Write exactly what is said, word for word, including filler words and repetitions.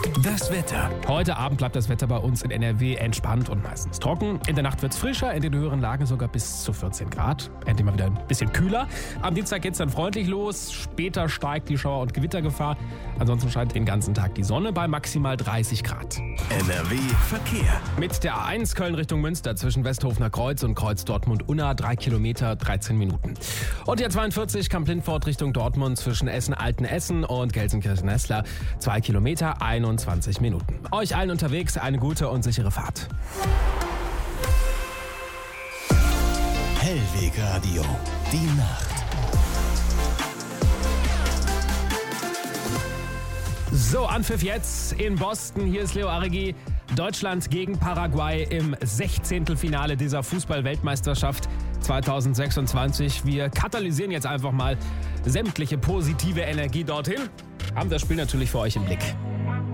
Das Wetter. Heute Abend bleibt das Wetter bei uns in N R W entspannt und meistens trocken. In der Nacht wird es frischer, in den höheren Lagen sogar bis zu vierzehn Grad. Endlich mal wieder ein bisschen kühler. Am Dienstag geht es dann freundlich los. Später steigt die Schauer- und Gewittergefahr. Ansonsten scheint den ganzen Tag die Sonne bei maximal dreißig Grad. N R W Verkehr. Mit der A eins Köln Richtung Münster zwischen Westhofener Kreuz und Kreuz Dortmund-Unna drei Kilometer, dreizehn Minuten. Und die A zweiundvierzig Kamp-Lindfort Richtung Dortmund zwischen Essen-Altenessen und Gelsenkirchen-Nessler zwei Kilometer, einundzwanzig Minuten. Euch allen unterwegs eine gute und sichere Fahrt. Hellweg Radio. Die Nacht. So, Anpfiff jetzt in Boston. Hier ist Leo Aregi. Deutschland gegen Paraguay im Sechzehntelfinale dieser Fußball-Weltmeisterschaft zweitausendsechsundzwanzig. Wir katalysieren jetzt einfach mal sämtliche positive Energie dorthin. Haben das Spiel natürlich für euch im Blick.